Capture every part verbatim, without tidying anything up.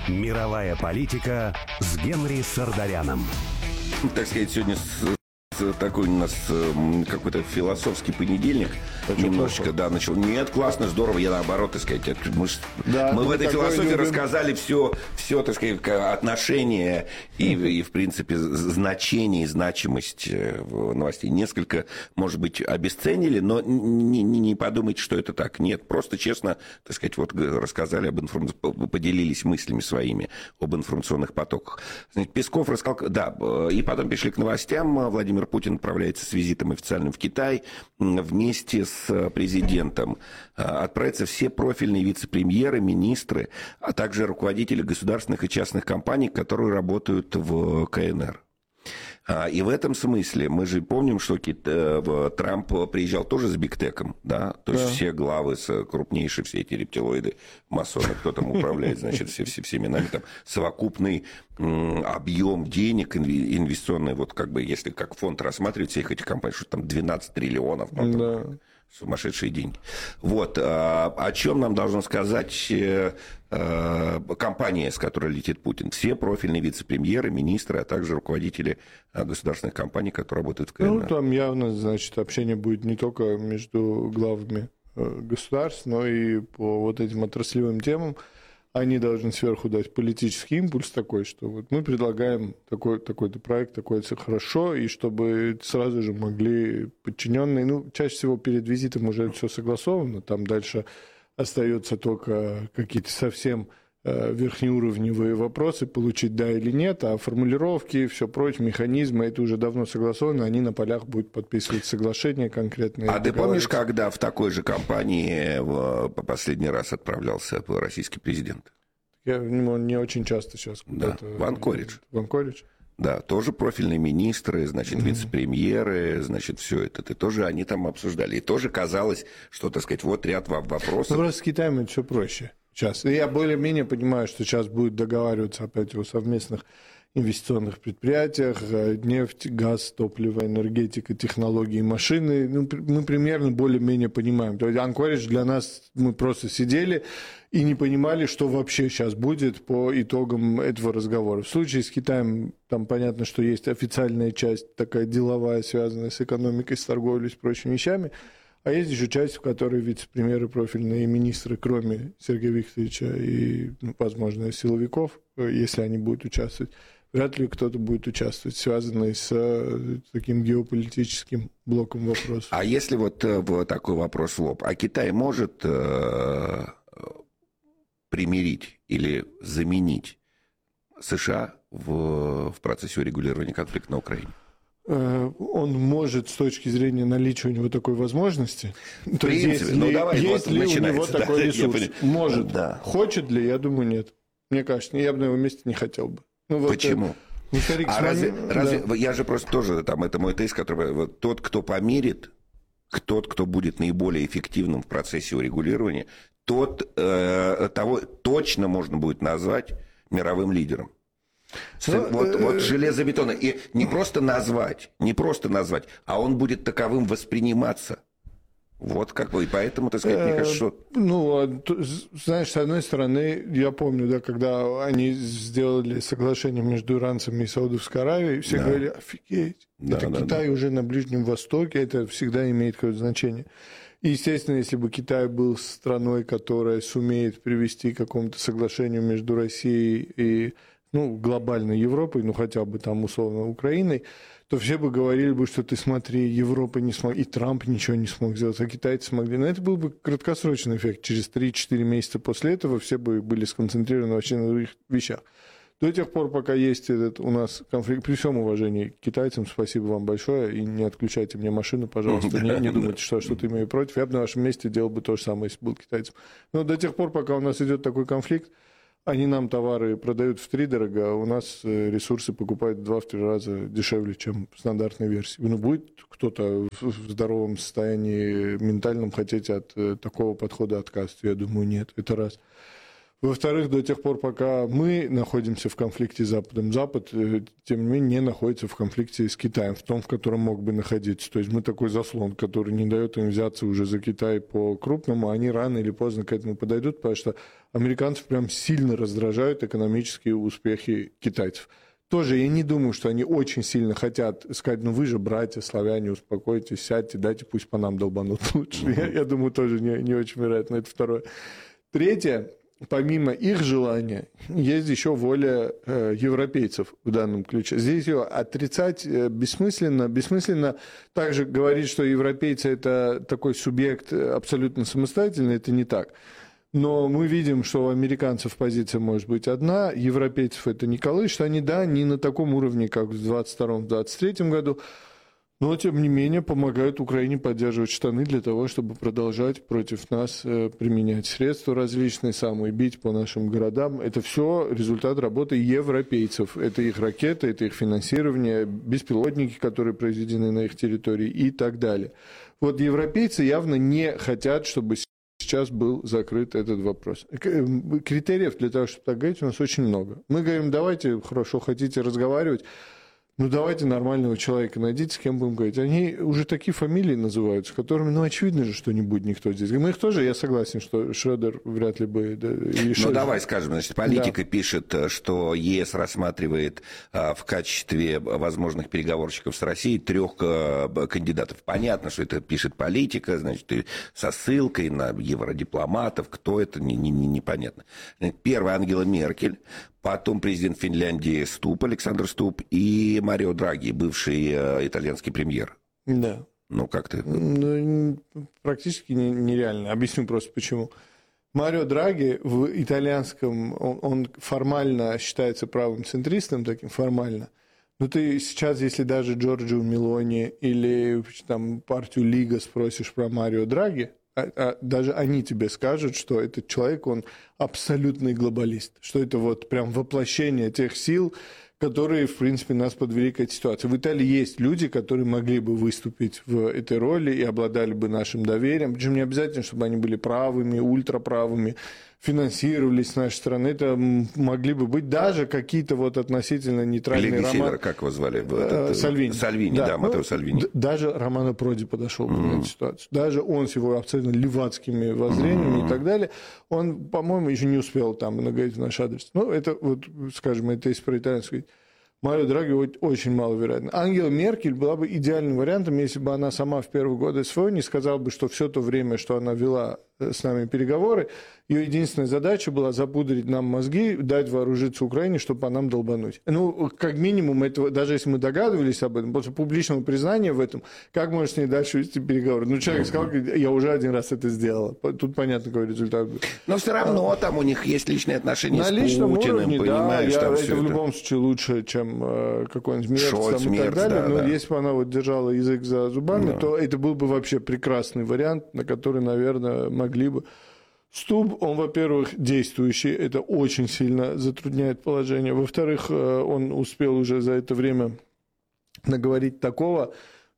Мировая политика с Генри Сардаряном. Так сказать, сегодня такой у нас какой-то философский понедельник. Это немножечко, плохо. Да, начал. Нет, классно, здорово, я наоборот, так сказать, мы, да, мы в этой философии любим. Рассказали все, все, так сказать, отношения и, и, в принципе, значение и значимость новостей. Несколько, может быть, обесценили, но не, не, не подумайте, что это так. Нет, просто честно, так сказать, вот рассказали об информационных, поделились мыслями своими об информационных потоках. Значит, Песков рассказал, да, и потом перешли к новостям. Владимир Путин отправляется с визитом официальным в Китай вместе с президентом. Отправятся все профильные вице-премьеры, министры, а также руководители государственных и частных компаний, которые работают в КНР. И в этом смысле мы же помним, что Трамп приезжал тоже с бигтеком, да, то есть да. Все главы, крупнейшие все эти рептилоиды, масоны, кто там управляет, значит, все, все, всеми нами, там совокупный объем денег инвестиционный, вот как бы, если как фонд рассматривать всех этих компаний, что там двенадцать триллионов, ну, да. Сумасшедшие деньги. Вот, о чем нам должно сказать компания, с которой летит Путин. Все профильные вице-премьеры, министры, а также руководители государственных компаний, которые работают в КНР. Ну, там явно, значит, общение будет не только между главами государств, но и по вот этим отраслевым темам. Они должны сверху дать политический импульс такой, что вот мы предлагаем такой, такой-то проект, такой-то хорошо, и чтобы сразу же могли подчиненные, ну, чаще всего перед визитом уже все согласовано, там дальше остается только какие-то совсем э, верхнеуровневые вопросы, получить да или нет, а формулировки, все прочее, механизмы, это уже давно согласовано, они на полях будут подписывать соглашения конкретные. А ты помнишь, когда в такой же компании в, по последний раз отправлялся российский президент? Я не, не очень часто сейчас. Да, в Анкоридж. В Анкоридж? Да, тоже профильные министры, значит, mm-hmm. вице-премьеры, значит, все это. И тоже они там обсуждали. И тоже казалось, что, так сказать, вот ряд вопросов. Ну, просто с Китаем это все проще сейчас. И я более-менее понимаю, что сейчас будет договариваться опять о совместных инвестиционных предприятиях, нефть, газ, топливо, энергетика, технологии, машины. Ну, мы примерно более-менее понимаем. То есть Анкоридж для нас, мы просто сидели и не понимали, что вообще сейчас будет по итогам этого разговора. В случае с Китаем, там понятно, что есть официальная часть, такая деловая, связанная с экономикой, с торговлей, с прочими вещами, а есть еще часть, в которой вице-премьеры, профильные министры, кроме Сергея Викторовича и, ну, возможно, силовиков, если они будут участвовать, вряд ли кто-то будет участвовать, связанный с таким геополитическим блоком вопросов. А если вот, вот такой вопрос в лоб, а Китай может э, примирить или заменить США в, в процессе урегулирования конфликта на Украине? Он может с точки зрения наличия у него такой возможности. В То принципе, есть, ну, ли, давай, есть вот ли у него да, такой ресурс? Может. Да. Хочет ли? Я думаю, нет. Мне кажется, я бы на его месте не хотел бы. Ну, вот Почему? Ну, старик, а смотри, разве, разве да. я же просто тоже, там, это мой тезис, который, вот, тот, кто померит, тот, кто будет наиболее эффективным в процессе урегулирования, тот, э, того точно можно будет назвать мировым лидером. Ну, вот, э... вот железобетонно. И не просто назвать, не просто назвать, а он будет таковым восприниматься. Вот как бы, и поэтому, так сказать, мне кажется, что... Ну, знаешь, с одной стороны, я помню, да, когда они сделали соглашение между иранцами и Саудовской Аравией, все да. говорили, офигеть, да, это да, Китай да. уже на Ближнем Востоке, это всегда имеет какое-то значение. И, естественно, если бы Китай был страной, которая сумеет привести к какому-то соглашению между Россией и, ну, глобальной Европой, ну, хотя бы там, условно, Украиной, то все бы говорили бы, что ты смотри, Европа не смогла, и Трамп ничего не смог сделать, а китайцы смогли. Но это был бы краткосрочный эффект. Через три-четыре месяца после этого все бы были сконцентрированы вообще на других вещах. До тех пор, пока есть этот у нас конфликт, при всем уважении к китайцам, спасибо вам большое, и не отключайте мне машину, пожалуйста, не, не думайте, что я что-то имею против. Я бы на вашем месте делал бы то же самое, если бы был китайцем. Но до тех пор, пока у нас идет такой конфликт, они нам товары продают втридорого, а у нас ресурсы покупают в два-три раза дешевле, чем в стандартной версии. Ну, будет кто-то в здоровом состоянии ментальном хотеть от такого подхода отказываться? Я думаю, нет. Это раз. Во-вторых, до тех пор, пока мы находимся в конфликте с Западом, Запад, тем не менее, не находится в конфликте с Китаем, в том, в котором мог бы находиться. То есть мы такой заслон, который не дает им взяться уже за Китай по-крупному, они рано или поздно к этому подойдут, потому что американцев прям сильно раздражают экономические успехи китайцев. Тоже я не думаю, что они очень сильно хотят сказать, ну вы же братья, славяне, успокойтесь, сядьте, дайте пусть по нам долбанут лучше. Mm-hmm. Я, я думаю, тоже не, не очень вероятно. Это второе. Третье, помимо их желания, есть еще воля э, европейцев в данном ключе. Здесь ее отрицать э, бессмысленно. Бессмысленно также говорить, что европейцы это такой субъект абсолютно самостоятельный, это не так. Но мы видим, что у американцев позиция может быть одна, европейцев это не колышет. Они, да, не на таком уровне, как в двадцать втором - двадцать третьем году, но, тем не менее, помогают Украине поддерживать штаны для того, чтобы продолжать против нас применять средства различные, самые бить по нашим городам. Это все результат работы европейцев. Это их ракеты, это их финансирование, беспилотники, которые произведены на их территории и так далее. Вот европейцы явно не хотят, чтобы сейчас был закрыт этот вопрос. Критериев для того, чтобы так говорить, у нас очень много. Мы говорим, давайте, хорошо, хотите разговаривать, ну давайте нормального человека найдите, с кем будем говорить. Они уже такие фамилии называют, с которыми, ну очевидно же, что не будет никто здесь. Мы их тоже, я согласен, что Шредер вряд ли бы... Да, ну Шредер. Давай скажем, значит, политика да. пишет, что ЕС рассматривает а, в качестве возможных переговорщиков с Россией трех а, кандидатов. Понятно, что это пишет политика, значит, и со ссылкой на евродипломатов, кто это, не, не, не, непонятно. Первый Ангела Меркель, потом президент Финляндии Ступ, Александр Ступ, и Марио Драги, бывший э, итальянский премьер. Да. Ну, как ты? Ну, практически нереально. Объясню просто почему. Марио Драги в итальянском, он, он формально считается правым центристом, таким формально. Но ты сейчас, если даже Джорджио Мелони или там, партию Лига спросишь про Марио Драги, а, а даже они тебе скажут, что этот человек, он абсолютный глобалист, что это вот прям воплощение тех сил, которые, в принципе, нас подвели к этой ситуации. В Италии есть люди, которые могли бы выступить в этой роли и обладали бы нашим доверием. Причем не обязательно, чтобы они были правыми, ультраправыми, финансировались с нашей стороны. Это могли бы быть даже какие-то вот относительно нейтральные романы. Севера, как его звали? Этот, Сальвини. Сальвини, да, да Матео ну, Сальвини. Даже Романо Проди подошел к mm-hmm. этой ситуации. Даже он с его абсолютно левацкими воззрениями mm-hmm. и так далее, он, по-моему, еще не успел там говорить в наш адрес. Ну, это вот, скажем, это если про итальянцев говорить. Марио Драги очень маловероятно. Ангела Меркель была бы идеальным вариантом, если бы она сама в первые годы СВО не сказала бы, что все то время, что она вела с нами переговоры, ее единственная задача была запудрить нам мозги, дать вооружиться Украине, чтобы по нам долбануть. Ну, как минимум, этого, даже если мы догадывались об этом, после публичного признания в этом, как можно с ней дальше вести переговоры? Ну, человек сказал, я уже один раз это сделал. Тут понятно, какой результат будет. Но все равно а, там у них есть личные отношения с личном Путиным, уровне, понимаешь? Да, там я, это в любом случае лучше, чем э, какой-нибудь Мерц, Шольц, там, и Мерц, так далее. да, Но да. если бы она вот держала язык за зубами, да. то это был бы вообще прекрасный вариант, на который, наверное, могли бы... Ступ, он, во-первых, действующий, это очень сильно затрудняет положение. Во-вторых, он успел уже за это время наговорить такого,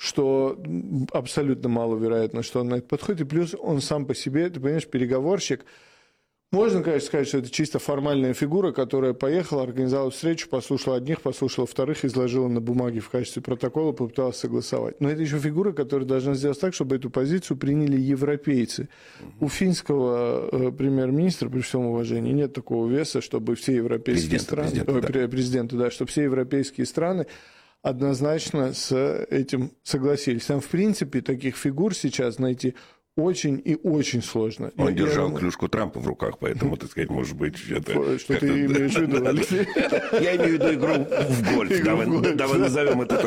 что абсолютно маловероятно, что он на это подходит. И плюс он сам по себе, ты понимаешь, переговорщик. Можно, конечно, сказать, что это чисто формальная фигура, которая поехала, организовала встречу, послушала одних, послушала вторых, изложила на бумаге в качестве протокола, попыталась согласовать. Но это еще фигура, которая должна сделать так, чтобы эту позицию приняли европейцы. Угу. У финского э, премьер-министра, при всем уважении, нет такого веса, чтобы все европейские президента, страны... Президента, э, да. президента, да, чтобы все европейские страны однозначно с этим согласились. Там, в принципе, таких фигур сейчас найти... очень и очень сложно. Он я, держал я... клюшку Трампа в руках, поэтому, так сказать, может быть... Это... Что ты имеешь в виду, Алексей? Я имею в виду игру в гольф. Давай назовем это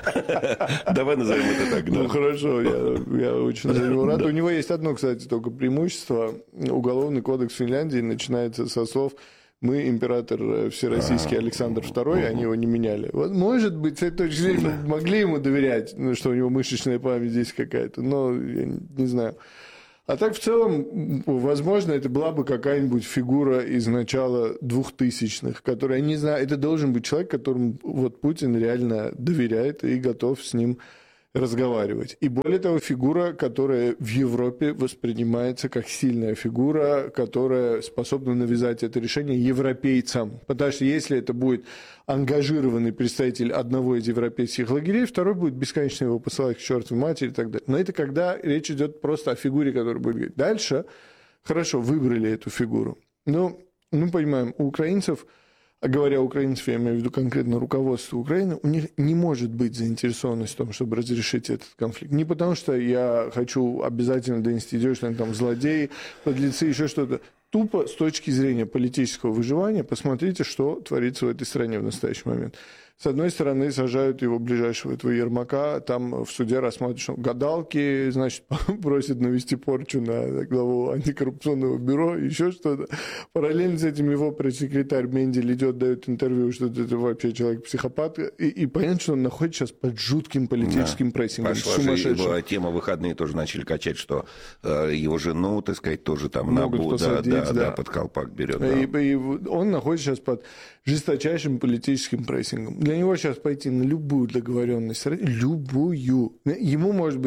так. Давай назовем это так. Ну, хорошо, я очень за него рад. У него есть одно, кстати, только преимущество. Уголовный кодекс Финляндии начинается со слов «Мы император всероссийский Александр второй», они его не меняли. Вот, может быть, с этой точки зрения могли ему доверять, ну, что у него мышечная память здесь какая-то, но я не знаю. А так, в целом, возможно, это была бы какая-нибудь фигура из начала двухтысячных, которая, я не знаю, это должен быть человек, которому вот Путин реально доверяет и готов с ним разговаривать. И более того, фигура, которая в Европе воспринимается как сильная фигура, которая способна навязать это решение европейцам. Потому что если это будет ангажированный представитель одного из европейских лагерей, второй будет бесконечно его посылать к чертовой матери и так далее. Но это когда речь идет просто о фигуре, которая будет говорить. Дальше, хорошо, выбрали эту фигуру. Ну, мы понимаем, у украинцев, а говоря украинцев, я имею в виду конкретно руководство Украины, у них не может быть заинтересованность в том, чтобы разрешить этот конфликт. Не потому, что я хочу обязательно донести идею, что они там злодеи, подлецы, еще что-то. Тупо с точки зрения политического выживания посмотрите, что творится в этой стране в настоящий момент. С одной стороны, сажают его ближайшего этого Ермака, там в суде рассматривают, что гадалки, значит, просят навести порчу на главу антикоррупционного бюро, еще что-то. Параллельно с этим его пресс-секретарь Мендель идет, дает интервью, что это вообще человек-психопат. И, и понятно, что он находится сейчас под жутким политическим да. прессингом. Пошла же его тема, выходные тоже начали качать, что э, его жену, так сказать, тоже там на бу, да, да, да, да, под колпак берет. Да. И, и он находится сейчас под жесточайшим политическим прессингом. Для него сейчас пойти на любую договоренность, любую, ему может быть